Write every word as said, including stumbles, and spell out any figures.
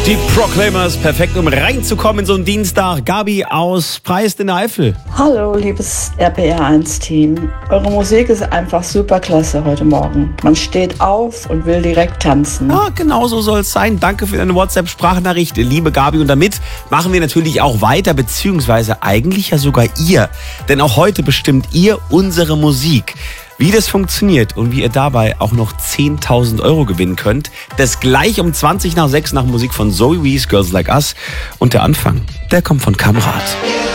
Die Proclaimers, perfekt, um reinzukommen in so einen Dienstag. Gabi aus Preist in der Eifel. Hallo, liebes R P R eins Team. Eure Musik ist einfach super klasse heute Morgen. Man steht auf und will direkt tanzen. Ja, genau so soll es sein. Danke für deine WhatsApp-Sprachnachricht, liebe Gabi. Und damit machen wir natürlich auch weiter, beziehungsweise eigentlich ja sogar ihr. Denn auch heute bestimmt ihr unsere Musik. Wie das funktioniert und wie ihr dabei auch noch zehntausend Euro gewinnen könnt, das gleich um zwanzig nach sechs nach Musik von Zoe Wees, Girls Like Us. Und der Anfang, der kommt von Kamerad.